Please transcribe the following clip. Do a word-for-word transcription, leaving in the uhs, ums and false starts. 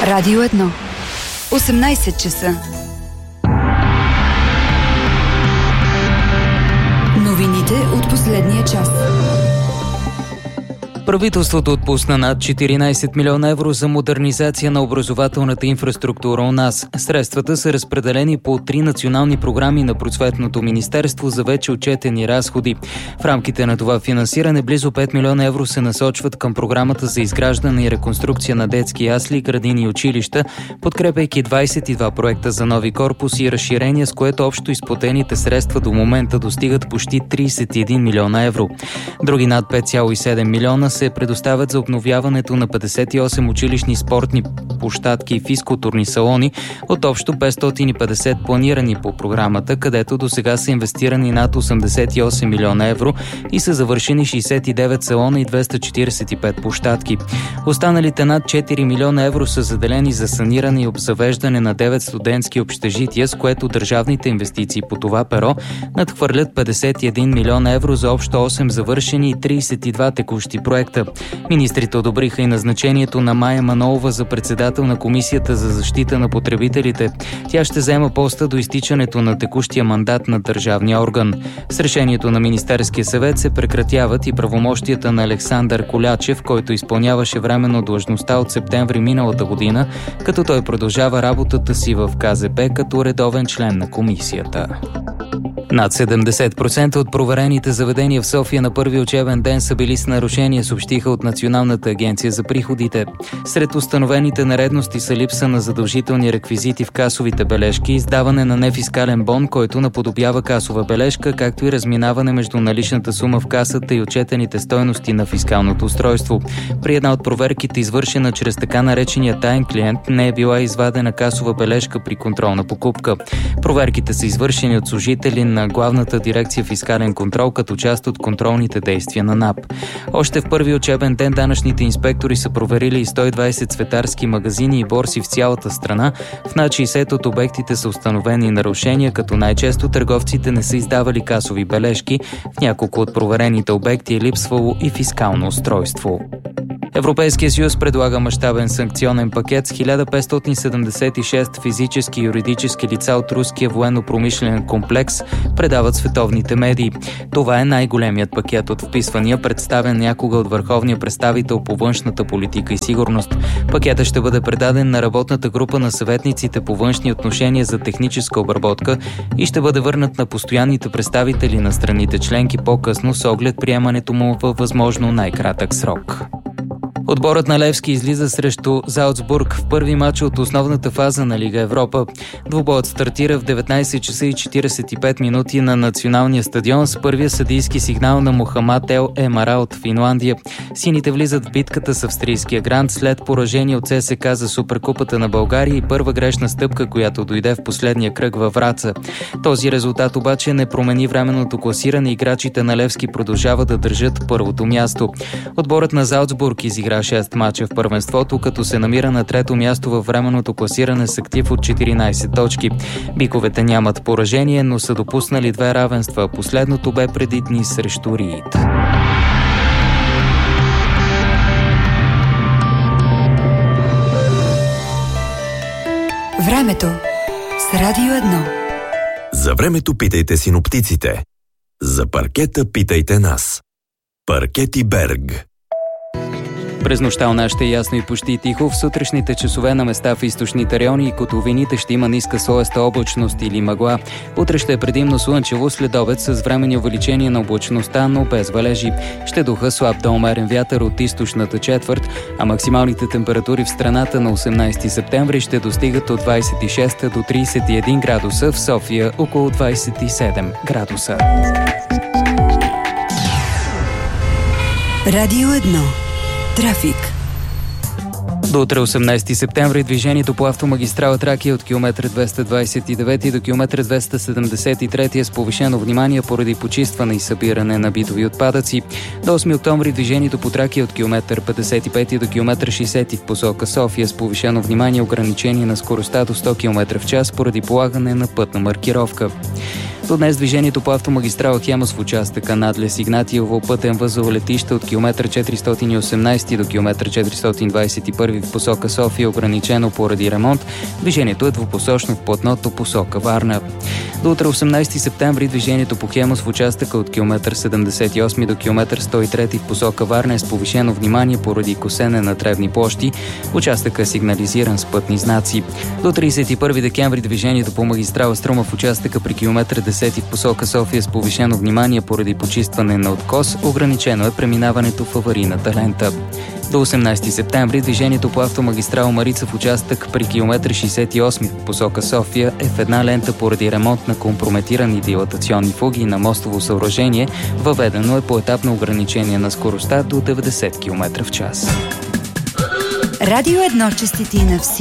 Радио едно. осемнайсет часа. Новините от последния час. Правителството отпусна над четиринайсет милиона евро за модернизация на образователната инфраструктура у нас. Средствата са разпределени по три национални програми на Просветното министерство за вече отчетени разходи. В рамките на това финансиране близо пет милиона евро се насочват към програмата за изграждане и реконструкция на детски ясли, градини и училища, подкрепяйки двайсет и два проекта за нови корпуси и разширения, с което общо изплатените средства до момента достигат почти трийсет и един милиона евро. Други над пет цяло и седем милиона се предоставят за обновяването на петдесет и осем училищни спортни площадки и физкултурни салони от общо петстотин и петдесет планирани по програмата, където до сега са инвестирани над осемдесет и осем милиона евро и са завършени шейсет и девет салона и двеста четирийсет и пет площадки. Останалите над четири милиона евро са заделени за саниране и обзавеждане на девет студентски общежития, с което държавните инвестиции по това перо надхвърлят петдесет и един милиона евро за общо осем завършени и трийсет и два текущи проекта. Министрите одобриха и назначението на Мая Манолова за председател на Комисията за защита на потребителите. Тя ще заема поста до изтичането на текущия мандат на държавния орган. С решението на Министерския съвет се прекратяват и правомощията на Александър Колячев, който изпълняваше временно длъжността от септември миналата година, като той продължава работата си в Ка Зе Пе като редовен член на комисията. Над седемдесет процента от проверените заведения в София на първи учебен ден са били с нарушения, съобщиха от Националната агенция за приходите. Сред установените нередности са липса на задължителни реквизити в касовите бележки, издаване на нефискален бон, който наподобява касова бележка, както и разминаване между наличната сума в касата и отчетените стойности на фискалното устройство. При една от проверките, извършена чрез така наречения таен клиент, не е била извадена касова бележка при контролна покупка. Проверките са извършени от служители на Главната дирекция фискален контрол като част от контролните действия на НАП. Още в първи учебен ден данъчните инспектори са проверили и сто и двайсет цветарски магазини и борси в цялата страна. В над шейсет от обектите са установени нарушения, като най-често търговците не са издавали касови бележки. В няколко от проверените обекти е липсвало и фискално устройство. Европейския съюз предлага мащабен санкционен пакет с хиляда петстотин седемдесет и шест физически и юридически лица от руския военно-промишлен комплекс, предават световните медии. Това е най-големият пакет от вписвания, представен някога от върховния представител по външната политика и сигурност. Пакетът ще бъде предаден на работната група на съветниците по външни отношения за техническа обработка и ще бъде върнат на постоянните представители на страните членки по-късно с оглед приемането му във възможно най-кратък срок. Отборът на Левски излиза срещу Залцбург в първи мач от основната фаза на Лига Европа. Двубоят стартира в деветнайсет часа и четирийсет и пет минути на националния стадион с първия съдийски сигнал на Мохамад Ел Емара от Финландия. Сините влизат в битката с австрийския грант след поражение от Се Ес Ка за Суперкупата на България и първа грешна стъпка, която дойде в последния кръг във Враца. Този резултат обаче не промени временното класиране и играчите на Левски продължават да държат първото място. Отборът на Залцбург изигра шест мача в първенството, като се намира на трето място във временното класиране с актив от четиринайсет точки. Биковете нямат поражение, но са допуснали две равенства. Последното бе преди дни срещу Риит. Времето с Радио едно. За времето питайте синоптиците. За паркета питайте нас. Паркети Берг. През нощта у нас ще е ясно и почти тихо. В сутрешните часове на места в източните райони и котловините ще има ниска слоеста облачност или мъгла. Утре ще е предимно слънчево, след обед с временни увеличения на облачността, но без валежи. Ще духа слаб до умерен вятър от източната четвърт, а максималните температури в страната на осемнайсети септември ще достигат от двайсет и шест до трийсет и един градуса, в София около двайсет и седем градуса. Радио едно. Трафик. До утре осемнайсети септември движението по автомагистрала Тракия от километър двеста двайсет и девети до километър двеста седемдесет и трети е с повишено внимание поради почистване и събиране на битови отпадъци. До осми октомври движението по Тракия от километър петдесет и пети до километър шейсети в посока София с повишено внимание ограничение на скоростта до сто километра в час поради полагане на пътна маркировка. До днес движението по автомагистрала Хемус в участъка Надлез Игнатиево, пътен възел летище от километър четиристотин и осемнадесети до километър четиристотин двадесет и първи в посока София е ограничено поради ремонт. Движението е двупосочно в платното посока Варна. До утре осемнадесети септември движението по Хемус в участъка от километър седемдесет и осми до километър сто и трети в посока Варна е с повишено внимание поради косене на тревни площи. Участъкът е сигнализиран с пътни знаци. До тридесет и първи декември движението по магистрала Струма в участъка при километър десети в посока София с повишено внимание поради почистване на откос. Ограничено е преминаването в аварийната лента. До осемнадесети септември движението по автомагистрала Марица в участък при километър шестдесет и осми в посока София е в една лента поради ремонт на компрометирани дилатационни фуги на мостово съоръжение. Въведено е поетапно ограничение на скоростта до деветдесет километра в час. Радио едно честити на всички.